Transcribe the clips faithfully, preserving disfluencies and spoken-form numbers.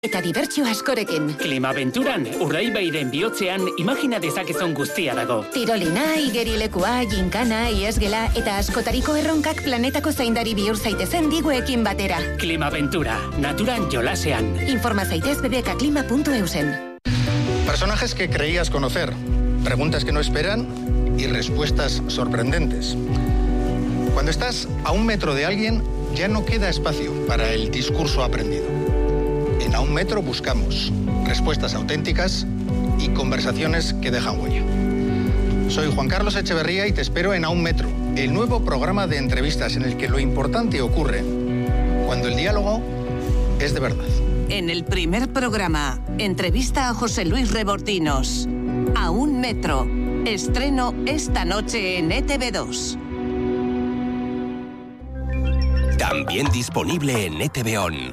Eta dibertsio askorekin. Klimabenturan, Urdaibairen bihotzean imagina dezakezun guztia dago. Tirolina, igerilekua, ginkana, iesgela eta askotariko erronkak planetako zaindari bihur zaitezen diguekin batera. Klimabentura, naturan jolasean. Informa zaitez bbkklima puntu eusen. Personajes que creías conocer, preguntas que no esperan y respuestas sorprendentes. Cuando estás a un metro de alguien, ya no queda espacio para el discurso aprendido. En A un metro buscamos respuestas auténticas y conversaciones que dejan huella. Soy Juan Carlos Echeverría y te espero en A un metro, el nuevo programa de entrevistas en el que lo importante ocurre cuando el diálogo es de verdad. En el primer programa, entrevista a José Luis Rebortinos. A un metro. Estreno esta noche en E T V dos. También disponible en E T V On.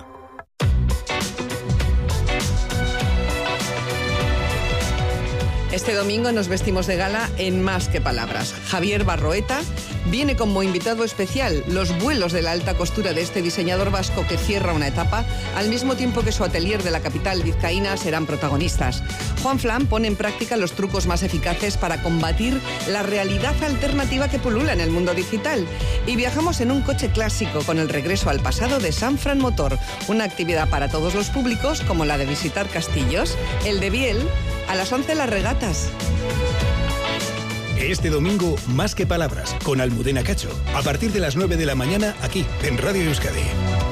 Este domingo nos vestimos de gala en Más que Palabras. Javier Barroeta viene como invitado especial. Los vuelos de la alta costura de este diseñador vasco que cierra una etapa, al mismo tiempo que su atelier de la capital vizcaína serán protagonistas. Juan Flan pone en práctica los trucos más eficaces para combatir la realidad alternativa que pulula en el mundo digital. Y viajamos en un coche clásico con el regreso al pasado de Sanfran Motor, una actividad para todos los públicos como la de visitar castillos, el de Biel, a las once las regatas. Este domingo, Más que Palabras, con Almudena Cacho, a partir de las nueve de la mañana, aquí, en Radio Euskadi.